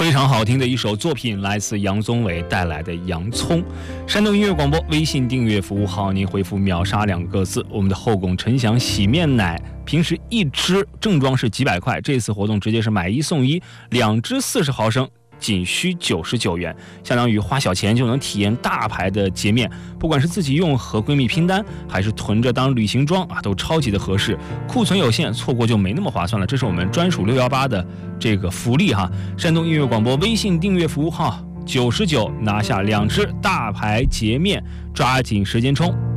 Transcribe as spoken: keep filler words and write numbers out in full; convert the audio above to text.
非常好听的一首作品，来自杨宗纬带来的《洋葱》。山东音乐广播微信订阅服务号，您回复秒杀两个字，我们的后拱陈翔洗面奶平时一支正装是几百块，这次活动直接是买一送一，两支四十毫升仅需九十九元，相当于花小钱就能体验大牌的洁面，不管是自己用和闺蜜拼单，还是囤着当旅行装啊，都超级的合适。库存有限，错过就没那么划算了。这是我们专属六一八的这个福利哈。山东音乐广播微信订阅服务号九十九拿下两支大牌洁面，抓紧时间冲。